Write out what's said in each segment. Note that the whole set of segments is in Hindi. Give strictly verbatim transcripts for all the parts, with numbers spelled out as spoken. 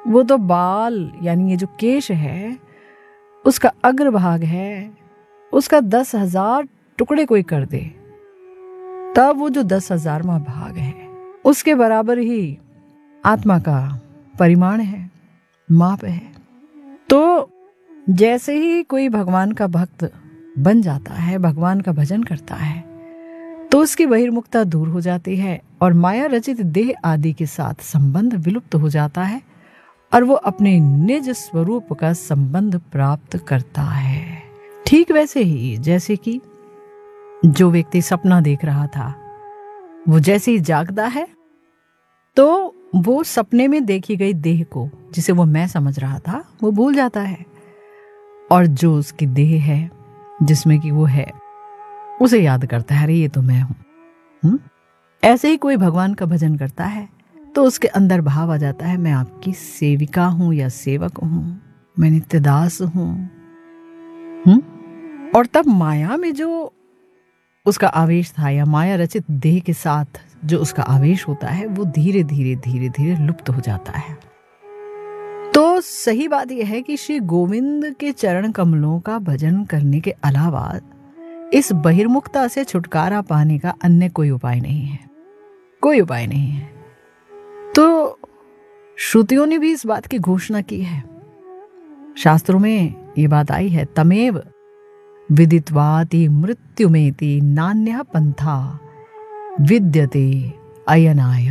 वो तो बाल यानी ये जो केश है उसका अग्रभाग है, उसका दस हजार टुकड़े कोई कर दे तब वो जो दस हजारवां भाग है उसके बराबर ही आत्मा का परिमाण है, माप है। तो जैसे ही कोई भगवान का भक्त बन जाता है, भगवान का भजन करता है, तो उसकी बहिर्मुखता दूर हो जाती है और माया रचित देह आदि के साथ संबंध विलुप्त हो जाता है और वो अपने निज स्वरूप का संबंध प्राप्त करता है। ठीक वैसे ही जैसे कि जो व्यक्ति सपना देख रहा था, वो जैसे ही जागता है तो वो सपने में देखी गई देह को, जिसे वो मैं समझ रहा था, वो भूल जाता है और जो उसकी देह है जिसमें कि वो है उसे याद करता है, अरे ये तो मैं हूं। हुँ? ऐसे ही कोई भगवान का भजन करता है तो उसके अंदर भाव आ जाता है, मैं आपकी सेविका हूं या सेवक हूं, मैं नित्यदास हूं। हुँ? और तब माया में जो उसका आवेश था या माया रचित देह के साथ जो उसका आवेश होता है वो धीरे धीरे धीरे धीरे लुप्त हो जाता है। तो सही बात यह है कि श्री गोविंद के चरण कमलों का भजन करने के अलावा इस बहिर्मुखता से छुटकारा पाने का अन्य कोई उपाय नहीं है, कोई उपाय नहीं है। तो श्रुतियों ने भी इस बात की घोषणा की है, शास्त्रों में ये बात आई है, तमेव विदित्वाति मृत्युमेति नान्यः पंथा विद्यते अयनाय।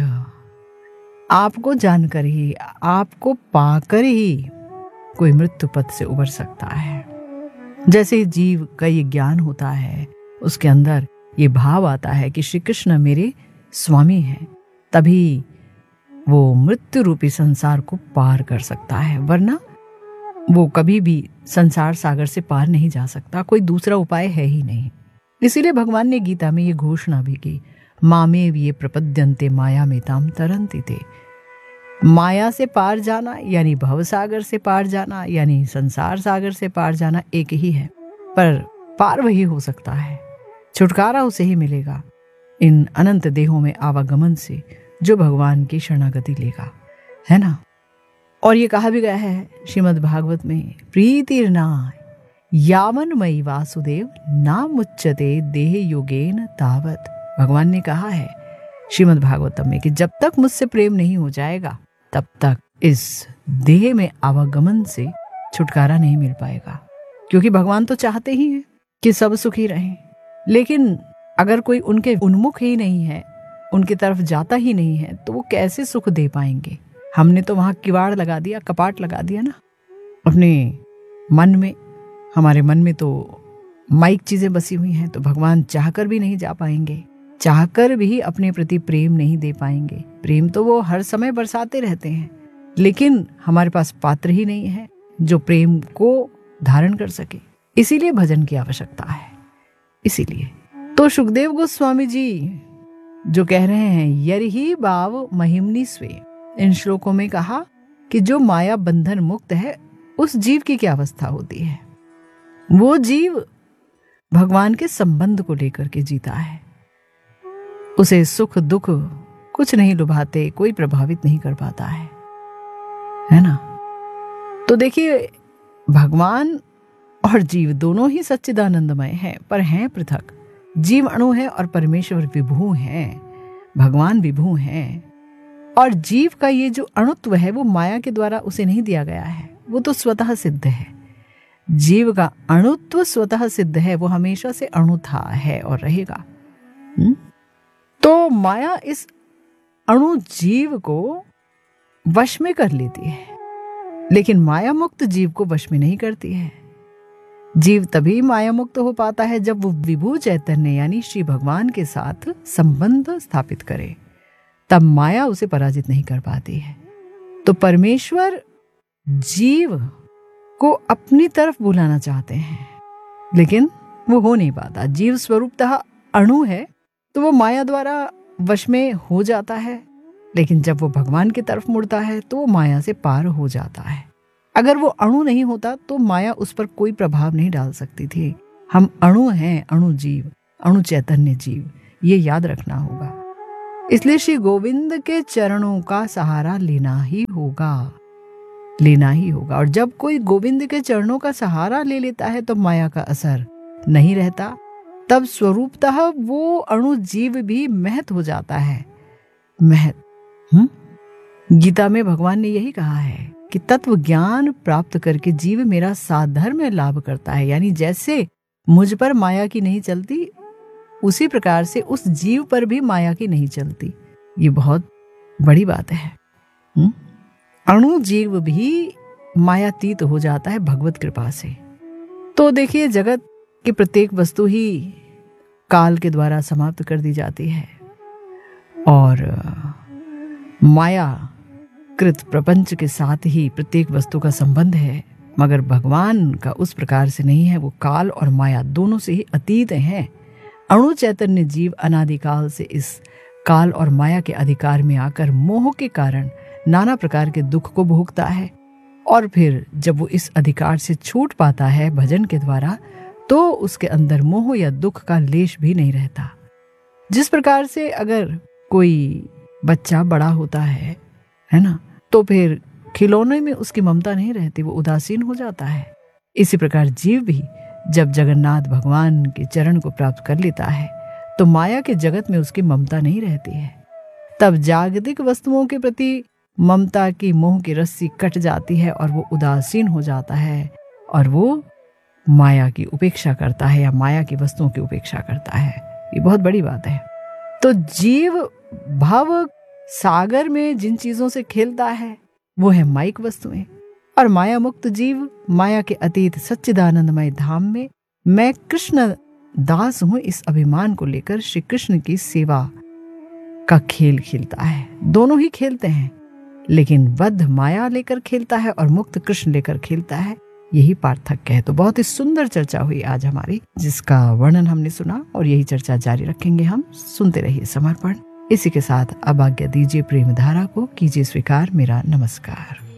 आपको जानकर ही, आपको पाकर ही कोई मृत्यु पथ से उबर सकता है। जैसे जीव का ये ज्ञान होता है, उसके अंदर ये भाव आता है कि श्री कृष्ण मेरे स्वामी हैं, तभी वो मृत्यु रूपी संसार को पार कर सकता है, वरना वो कभी भी संसार सागर से पार नहीं जा सकता, कोई दूसरा उपाय है ही नहीं। इसीलिए भगवान ने गीता में ये घोषणा भी की, मामेव ये प्रपद्यन्ते माया में ताम तरन्ति ते। माया से पार जाना यानी भव सागर से पार जाना यानी संसार सागर से पार जाना एक ही है, पर पार वही हो सकता है, छुटकारा उसे ही मिलेगा इन अनंत देहों में आवागमन से जो भगवान की शरणागति लेगा, है ना। और ये कहा भी गया है श्रीमद् भागवत में, प्रीतिर्ना यावन मयि वासुदेव ना मुच्यते देह योगेन तावत। भगवान ने कहा है श्रीमद् भागवतम में कि जब तक मुझसे प्रेम नहीं हो जाएगा तब तक इस देह में आवागमन से छुटकारा नहीं मिल पाएगा। क्योंकि भगवान तो चाहते ही हैं कि सब सुखी रहें, लेकिन अगर कोई उनके उन्मुख ही नहीं है, उनकी तरफ जाता ही नहीं है, तो वो कैसे सुख दे पाएंगे। हमने तो वहां किवाड़ लगा दिया, कपाट लगा दिया ना अपने मन में। हमारे मन में तो माइक चीजें बसी हुई हैं, तो भगवान चाहकर भी नहीं जा पाएंगे, चाहकर भी अपने प्रति प्रेम नहीं दे पाएंगे। प्रेम तो वो हर समय बरसाते रहते हैं, लेकिन हमारे पास पात्र ही नहीं है जो प्रेम को धारण कर सके। इसीलिए भजन की आवश्यकता है। इसीलिए तो सुखदेव गोस्वामी जी जो कह रहे हैं, यरहि भाव महिमनी स्वे, इन श्लोकों में कहा कि जो माया बंधन मुक्त है उस जीव की क्या अवस्था होती है। वो जीव भगवान के संबंध को लेकर के जीता है, उसे सुख दुख कुछ नहीं लुभाते, कोई प्रभावित नहीं कर पाता है, है ना। तो देखिए, भगवान और जीव दोनों ही सच्चिदानंदमय हैं, पर हैं पृथक। जीव अणु है और परमेश्वर विभु हैं, भगवान विभु हैं। और जीव का ये जो अणुत्व है वो माया के द्वारा उसे नहीं दिया गया है, वो तो स्वतः सिद्ध है। जीव का अणुत्व स्वतः सिद्ध है, वो हमेशा से अणु था, है और रहेगा। हुँ? तो माया इस अणु जीव को वश में कर लेती है, लेकिन माया मुक्त जीव को वश में नहीं करती है। जीव तभी माया मुक्त हो पाता है जब वो विभु चैतन्य यानी श्री भगवान के साथ संबंध स्थापित करे, तब माया उसे पराजित नहीं कर पाती है। तो परमेश्वर जीव को अपनी तरफ बुलाना चाहते हैं, लेकिन वो हो नहीं पाता। जीव स्वरूपतः अणु है, तो वो माया द्वारा वश में हो जाता है, लेकिन जब वो भगवान की तरफ मुड़ता है तो वो माया से पार हो जाता है। अगर वो अणु नहीं होता तो माया उस पर कोई प्रभाव नहीं डाल सकती थी। हम अणु हैं, अणु जीव, अणु चैतन्य जीव, ये याद रखना होगा। इसलिए श्री गोविंद के चरणों का सहारा लेना ही होगा। लेना ही होगा। और जब कोई गोविंद के चरणों का सहारा ले लेता है तो माया का असर नहीं रहता, तब स्वरूपतः वो अणु जीव भी महत हो जाता है। महत हुँ? गीता में भगवान ने यही कहा है कि तत्व ज्ञान प्राप्त करके जीव मेरा साधर्म्य लाभ करता है। यानी जैसे मुझ पर माया की नहीं चलती, उसी प्रकार से उस जीव पर भी माया की नहीं चलती। ये बहुत बड़ी बात है। हुँ? अणु जीव भी मायातीत हो जाता है भगवत कृपा से। तो देखिए, जगत की प्रत्येक वस्तु ही काल के द्वारा समाप्त कर दी जाती है और माया कृत प्रपंच के साथ ही प्रत्येक वस्तु का संबंध है, मगर भगवान का उस प्रकार से नहीं है। वो काल और माया दोनों से ही अतीत हैं। अणु चैतन्य जीव अनादिकाल से इस काल और माया के अधिकार में आकर मोह के कारण नाना प्रकार के दुख को भोगता है, और फिर जब वो इस अधिकार से छूट पाता है भजन के द्वारा, तो उसके अंदर मोह या दुख का लेश भी नहीं रहता। जिस प्रकार से अगर कोई बच्चा बड़ा होता है है ना, तो फिर खिलौने में उसकी ममता नहीं रहती, वो उदासीन हो जाता है। इसी प्रकार जीव भी जब जगन्नाथ भगवान के चरण को प्राप्त कर लेता है तो माया के जगत में उसकी ममता नहीं रहती है। तब जागतिक वस्तुओं के प्रति ममता की मोह की रस्सी कट जाती है और वो उदासीन हो जाता है और वो माया की उपेक्षा करता है या माया की वस्तुओं की उपेक्षा करता है। ये बहुत बड़ी बात है। तो जीव भाव सागर में जिन चीजों से खेलता है वो है माइक वस्तुएं, और माया मुक्त जीव माया के अतीत सच्चिदानंदमय धाम में मैं कृष्ण दास हूं इस अभिमान को लेकर श्री कृष्ण की सेवा का खेल खेलता है। दोनों ही खेलते हैं, लेकिन बद्ध माया लेकर खेलता है और मुक्त कृष्ण लेकर खेलता है। यही पार्थक्य है। तो बहुत ही सुंदर चर्चा हुई आज हमारी, जिसका वर्णन हमने सुना, और यही चर्चा जारी रखेंगे हम। सुनते रहिए समर्पण। इसी के साथ अब आज्ञा दीजिए प्रेम धारा को, कीजिए स्वीकार मेरा नमस्कार।